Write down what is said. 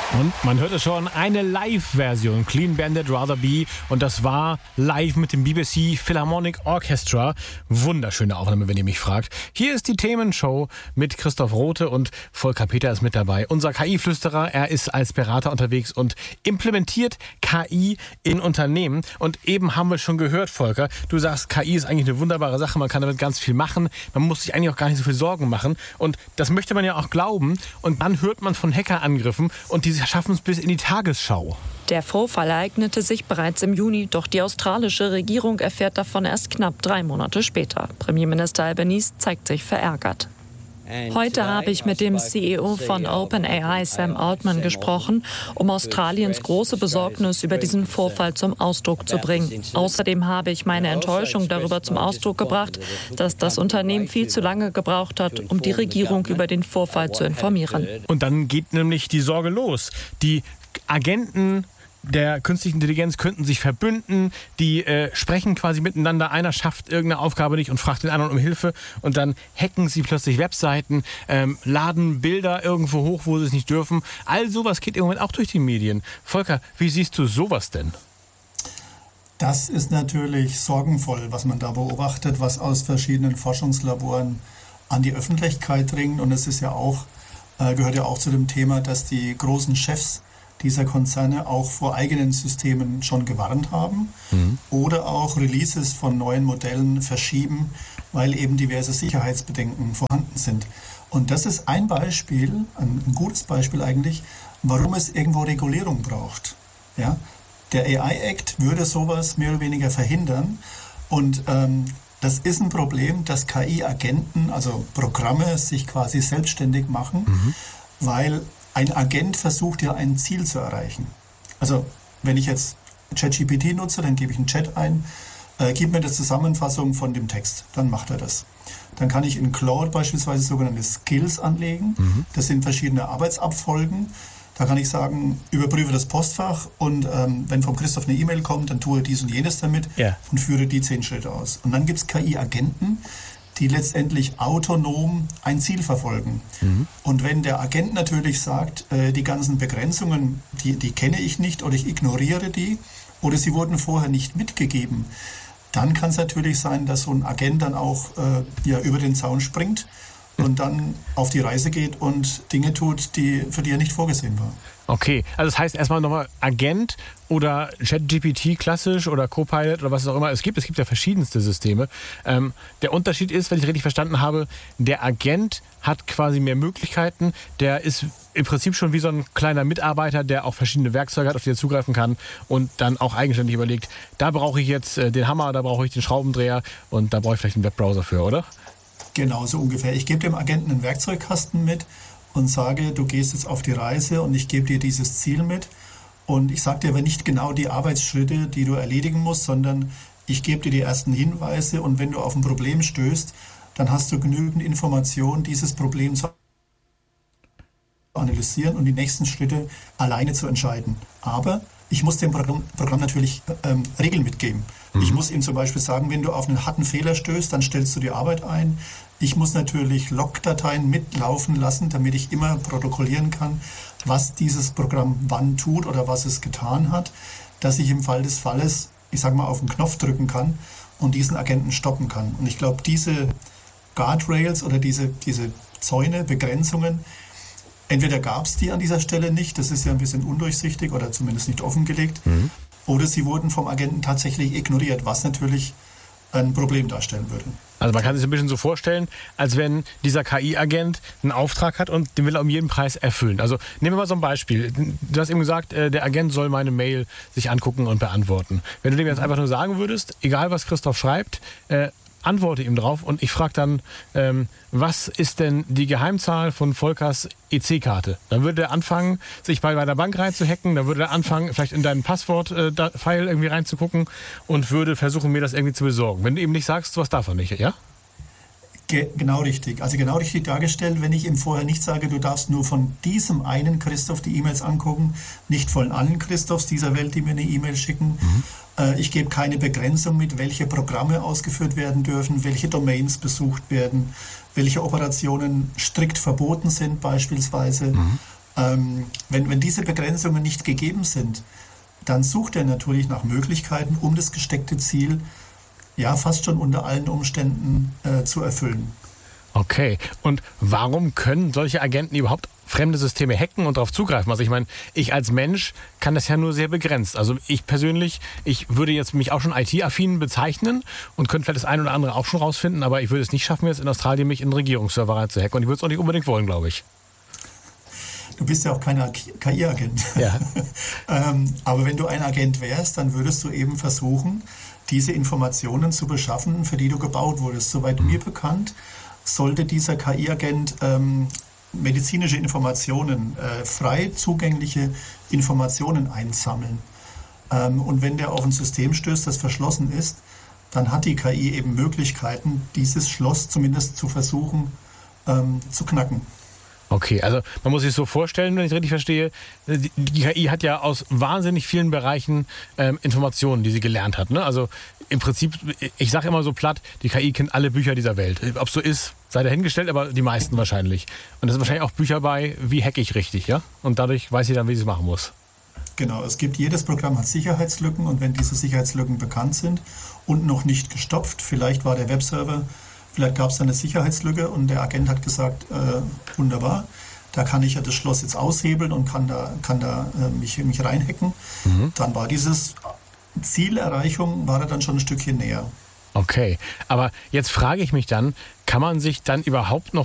Und man hörte schon, eine Live-Version, Clean Bandit Rather Be, und das war live mit dem BBC Philharmonic Orchestra. Wunderschöne Aufnahme, wenn ihr mich fragt. Hier ist die Themenshow mit Christoph Rothe und Volker Peter ist mit dabei. Unser KI-Flüsterer, er ist als Berater unterwegs und implementiert KI in Unternehmen. Und eben haben wir schon gehört, Volker, du sagst, KI ist eigentlich eine wunderbare Sache, man kann damit ganz viel machen, man muss sich eigentlich auch gar nicht so viel Sorgen machen. Und das möchte man ja auch glauben. Und dann hört man von Hackerangriffen und die schaffen es bis in die Tagesschau. Der Vorfall ereignete sich bereits im Juni, doch die australische Regierung erfährt davon erst knapp 3 Monate später. Premierminister Albanese zeigt sich verärgert. Heute habe ich mit dem CEO von OpenAI, Sam Altman, gesprochen, um Australiens große Besorgnis über diesen Vorfall zum Ausdruck zu bringen. Außerdem habe ich meine Enttäuschung darüber zum Ausdruck gebracht, dass das Unternehmen viel zu lange gebraucht hat, um die Regierung über den Vorfall zu informieren. Und dann geht nämlich die Sorge los. Die Agenten der künstlichen Intelligenz könnten sich verbünden, die sprechen quasi miteinander, einer schafft irgendeine Aufgabe nicht und fragt den anderen um Hilfe und dann hacken sie plötzlich Webseiten, laden Bilder irgendwo hoch, wo sie es nicht dürfen. All sowas geht im Moment auch durch die Medien. Volker, wie siehst du sowas denn? Das ist natürlich sorgenvoll, was man da beobachtet, was aus verschiedenen Forschungslaboren an die Öffentlichkeit dringt. Und es ist ja auch, gehört ja auch zu dem Thema, dass die großen Chefs dieser Konzerne auch vor eigenen Systemen schon gewarnt haben oder auch Releases von neuen Modellen verschieben, weil eben diverse Sicherheitsbedenken vorhanden sind. Und das ist ein Beispiel, ein gutes Beispiel eigentlich, warum es irgendwo Regulierung braucht. Ja? Der AI-Act würde sowas mehr oder weniger verhindern und das ist ein Problem, dass KI-Agenten, also Programme, sich quasi selbstständig machen, weil ein Agent versucht ja ein Ziel zu erreichen. Also wenn ich jetzt ChatGPT nutze, dann gebe ich einen Chat ein, gib mir eine Zusammenfassung von dem Text, dann macht er das. Dann kann ich in Claude beispielsweise sogenannte Skills anlegen. Das sind verschiedene Arbeitsabfolgen. Da kann ich sagen, überprüfe das Postfach und wenn vom Christoph eine E-Mail kommt, dann tue dies und jenes damit und führe die 10 Schritte aus. Und dann gibt es KI-Agenten, die letztendlich autonom ein Ziel verfolgen. Und wenn der Agent natürlich sagt, die ganzen Begrenzungen, die kenne ich nicht oder ich ignoriere die oder sie wurden vorher nicht mitgegeben, dann kann es natürlich sein, dass so ein Agent dann auch über den Zaun springt und dann auf die Reise geht und Dinge tut, für die er nicht vorgesehen war. Okay, also das heißt erstmal nochmal Agent oder ChatGPT klassisch oder Copilot oder was es auch immer es gibt. Es gibt ja verschiedenste Systeme. Der Unterschied ist, wenn ich richtig verstanden habe, der Agent hat quasi mehr Möglichkeiten. Der ist im Prinzip schon wie so ein kleiner Mitarbeiter, der auch verschiedene Werkzeuge hat, auf die er zugreifen kann und dann auch eigenständig überlegt, da brauche ich jetzt den Hammer, da brauche ich den Schraubendreher und da brauche ich vielleicht einen Webbrowser für, oder? Genau, so ungefähr. Ich gebe dem Agenten einen Werkzeugkasten mit und sage, du gehst jetzt auf die Reise und ich gebe dir dieses Ziel mit. Und ich sage dir aber nicht genau die Arbeitsschritte, die du erledigen musst, sondern ich gebe dir die ersten Hinweise und wenn du auf ein Problem stößt, dann hast du genügend Informationen, dieses Problem zu analysieren und die nächsten Schritte alleine zu entscheiden. Aber ich muss dem Programm natürlich Regeln mitgeben. Ich muss ihm zum Beispiel sagen, wenn du auf einen harten Fehler stößt, dann stellst du die Arbeit ein. Ich muss natürlich Logdateien mitlaufen lassen, damit ich immer protokollieren kann, was dieses Programm wann tut oder was es getan hat, dass ich im Fall des Falles, ich sage mal, auf den Knopf drücken kann und diesen Agenten stoppen kann. Und ich glaube, diese Guardrails oder diese Zäune, Begrenzungen, entweder gab es die an dieser Stelle nicht, das ist ja ein bisschen undurchsichtig oder zumindest nicht offengelegt, oder sie wurden vom Agenten tatsächlich ignoriert, was natürlich ein Problem darstellen würde. Also man kann sich ein bisschen so vorstellen, als wenn dieser KI-Agent einen Auftrag hat und den will er um jeden Preis erfüllen. Also nehmen wir mal so ein Beispiel. Du hast eben gesagt, der Agent soll meine Mail sich angucken und beantworten. Wenn du dem jetzt einfach nur sagen würdest, egal was Christoph schreibt, antworte ihm drauf und ich frage dann, was ist denn die Geheimzahl von Volkers EC-Karte? Dann würde er anfangen, sich bei der Bank reinzuhacken, dann würde er anfangen, vielleicht in deinen Passwort-File irgendwie reinzugucken und würde versuchen, mir das irgendwie zu besorgen. Wenn du ihm nicht sagst, sowas darf er nicht, ja? Genau richtig. Also genau richtig dargestellt, wenn ich ihm vorher nicht sage, du darfst nur von diesem einen Christoph die E-Mails angucken, nicht von allen Christophs dieser Welt, die mir eine E-Mail schicken. Ich gebe keine Begrenzung mit, welche Programme ausgeführt werden dürfen, welche Domains besucht werden, welche Operationen strikt verboten sind beispielsweise. Wenn diese Begrenzungen nicht gegeben sind, dann sucht er natürlich nach Möglichkeiten, um das gesteckte Ziel ja fast schon unter allen Umständen zu erfüllen. Okay, und warum können solche Agenten überhaupt fremde Systeme hacken und darauf zugreifen? Also ich meine, ich als Mensch kann das ja nur sehr begrenzt. Also ich persönlich, ich würde jetzt mich auch schon IT-affin bezeichnen und könnte vielleicht das eine oder andere auch schon rausfinden, aber ich würde es nicht schaffen, jetzt in Australien mich in einen Regierungsserver reinzuhacken. Und ich würde es auch nicht unbedingt wollen, glaube ich. Du bist ja auch kein KI-Agent. Ja. Aber wenn du ein Agent wärst, dann würdest du eben versuchen, diese Informationen zu beschaffen, für die du gebaut wurdest. Soweit mir bekannt, sollte dieser KI-Agent medizinische Informationen, frei zugängliche Informationen einsammeln. Und wenn der auf ein System stößt, das verschlossen ist, dann hat die KI eben Möglichkeiten, dieses Schloss zumindest zu versuchen zu knacken. Okay, also man muss sich so vorstellen, wenn ich es richtig verstehe, die KI hat ja aus wahnsinnig vielen Bereichen Informationen, die sie gelernt hat. Ne? Also im Prinzip, ich sage immer so platt, die KI kennt alle Bücher dieser Welt. Ob es so ist, sei dahingestellt, aber die meisten wahrscheinlich. Und da sind wahrscheinlich auch Bücher bei, wie hacke ich richtig, ja? Und dadurch weiß sie dann, wie sie es machen muss. Genau, jedes Programm hat Sicherheitslücken und wenn diese Sicherheitslücken bekannt sind und noch nicht gestopft, vielleicht war der Webserver, vielleicht gab es eine Sicherheitslücke und der Agent hat gesagt, wunderbar, da kann ich ja das Schloss jetzt aushebeln und kann da mich reinhacken. Dann war dieses Zielerreichung, war er dann schon ein Stückchen näher. Okay, aber jetzt frage ich mich dann, kann man sich dann überhaupt noch